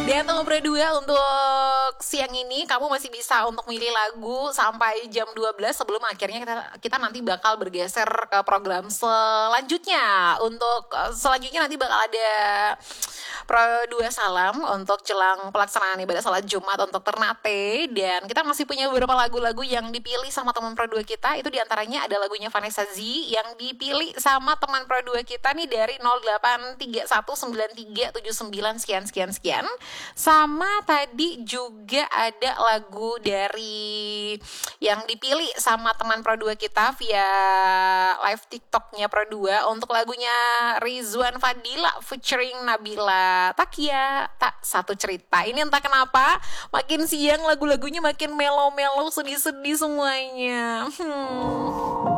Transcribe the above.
Dan teman Pro 2 untuk siang ini kamu masih bisa untuk milih lagu sampai jam 12 sebelum akhirnya kita nanti bakal bergeser ke program selanjutnya. Untuk selanjutnya nanti bakal ada Pro 2 Salam untuk jelang pelaksanaan ibadah salat Jumat untuk Ternate. Dan kita masih punya beberapa lagu-lagu yang dipilih sama teman Pro 2 kita. Itu diantaranya ada lagunya Vanessa Z yang dipilih sama teman Pro 2 kita nih dari 08319379 sekian. Sama tadi juga ada lagu dari yang dipilih sama teman Pro 2 kita via live TikToknya Pro 2 untuk lagunya Rizwan Fadila featuring Nabila Takia, Tak Satu Cerita. Ini entah kenapa makin siang lagu-lagunya makin melo-melo, sedih-sedih semuanya.